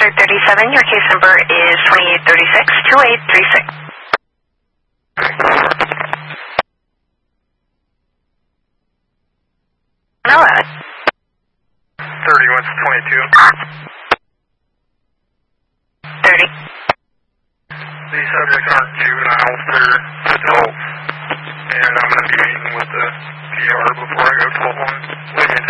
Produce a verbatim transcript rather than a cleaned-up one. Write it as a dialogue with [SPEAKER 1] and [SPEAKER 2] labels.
[SPEAKER 1] thirty-seven, your case number is twenty-eight thirty-six, twenty-eight thirty-six. No, uh,
[SPEAKER 2] thirty-one to twenty-two.
[SPEAKER 1] thirty.
[SPEAKER 2] These subjects aren't juveniles, they're adults. And I'm going to be meeting with the P R before I go twelve one. Leave me a